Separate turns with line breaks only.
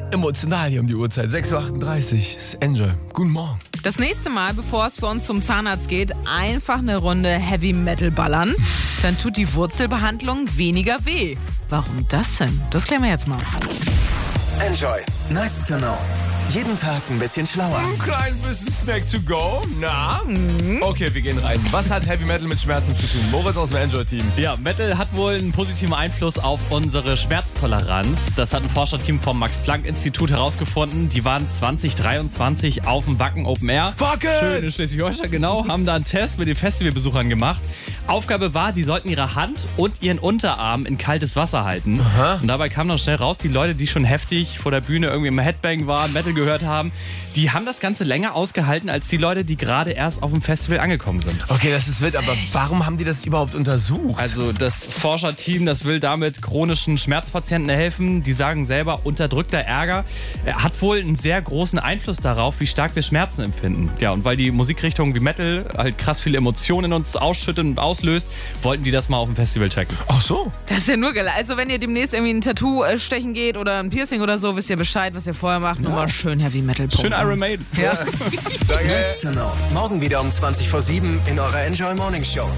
emotional hier um die Uhrzeit. 6.38 Uhr. Ist Enjoy. Guten Morgen.
Das nächste Mal, bevor es für uns zum Zahnarzt geht, einfach eine Runde Heavy Metal ballern. Dann tut die Wurzelbehandlung weniger weh. Warum das denn? Das klären wir jetzt mal.
Enjoy. Nice to know. Jeden Tag ein bisschen schlauer.
Ein klein bisschen Snack to go. Na? Okay, wir gehen rein. Was hat Heavy Metal mit Schmerzen zu tun? Moritz aus dem Enjoy-Team.
Ja, Metal hat wohl einen positiven Einfluss auf unsere Schmerztoleranz. Das hat ein Forscherteam vom Max-Planck-Institut herausgefunden. Die waren 2023 auf dem Wacken Open Air.
Fuck it!
Schön in Schleswig-Holstein, genau. Haben da einen Test mit den Festivalbesuchern gemacht. Aufgabe war, die sollten ihre Hand und ihren Unterarm in kaltes Wasser halten.
Aha.
Und dabei kam dann schnell raus, die Leute, die schon heftig vor der Bühne irgendwie im Headbang waren, Metal gehört haben, die haben das Ganze länger ausgehalten als die Leute, die gerade erst auf dem Festival angekommen sind.
Okay, das ist wild, aber warum haben die das überhaupt untersucht?
Also das Forscherteam, das will damit chronischen Schmerzpatienten helfen. Die sagen selber, unterdrückter Ärger hat wohl einen sehr großen Einfluss darauf, wie stark wir Schmerzen empfinden. Ja, und weil die Musikrichtung wie Metal halt krass viele Emotionen in uns ausschüttet und auslöst, wollten die das mal auf dem Festival checken.
Ach so.
Das ist ja nur geil. Also wenn ihr demnächst irgendwie ein Tattoo stechen geht oder ein Piercing oder so, wisst ihr Bescheid, was ihr vorher macht. Nur mal schön Heavy Metal pumpen.
Schön Iron Maiden.
Ja.
Nice to know. Morgen wieder um 20 vor 7 in eurer Enjoy Morning Show.